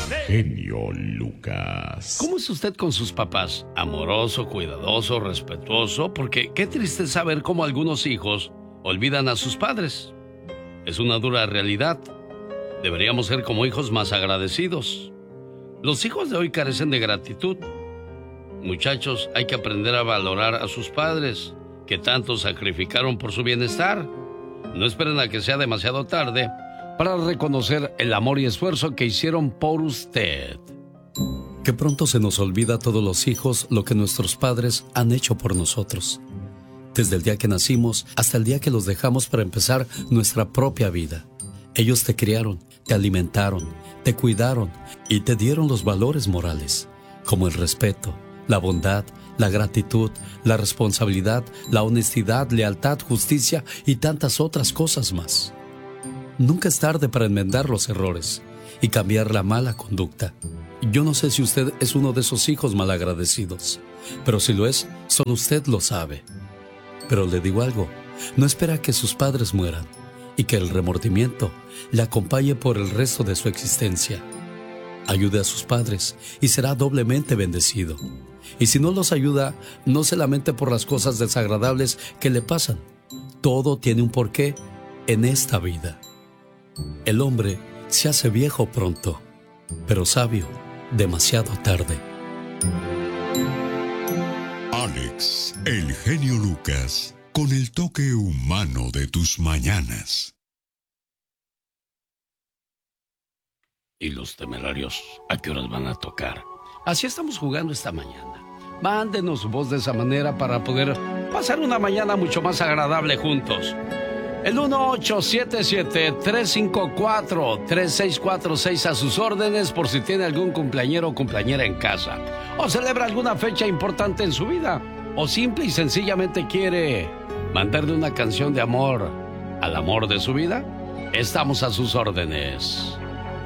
genio Lucas. ¿Cómo es usted con sus papás? ¿Amoroso, cuidadoso, respetuoso? Porque qué triste es saber cómo algunos hijos olvidan a sus padres. Es una dura realidad. Deberíamos ser como hijos más agradecidos. Los hijos de hoy carecen de gratitud. Muchachos, hay que aprender a valorar a sus padres, que tanto sacrificaron por su bienestar. No esperen a que sea demasiado tarde para reconocer el amor y esfuerzo que hicieron por usted. Que pronto se nos olvida a todos los hijos lo que nuestros padres han hecho por nosotros. Desde el día que nacimos hasta el día que los dejamos para empezar nuestra propia vida. Ellos te criaron, te alimentaron, te cuidaron y te dieron los valores morales, como el respeto, la bondad, la gratitud, la responsabilidad, la honestidad, lealtad, justicia y tantas otras cosas más. Nunca es tarde para enmendar los errores y cambiar la mala conducta. Yo no sé si usted es uno de esos hijos malagradecidos, pero si lo es, solo usted lo sabe. Pero le digo algo, no espera que sus padres mueran y que el remordimiento le acompañe por el resto de su existencia. Ayude a sus padres y será doblemente bendecido. Y si no los ayuda, no se lamente por las cosas desagradables que le pasan. Todo tiene un porqué en esta vida. El hombre se hace viejo pronto, pero sabio demasiado tarde. Alex, el genio Lucas, con el toque humano de tus mañanas. ¿Y los Temerarios a qué horas van a tocar? Así estamos jugando esta mañana. Mándenos su voz de esa manera para poder pasar una mañana mucho más agradable juntos. El 1877-354-3646 a sus órdenes por si tiene algún cumpleañero o cumpleañera en casa. O celebra alguna fecha importante en su vida. O simple y sencillamente quiere mandarle una canción de amor al amor de su vida. Estamos a sus órdenes.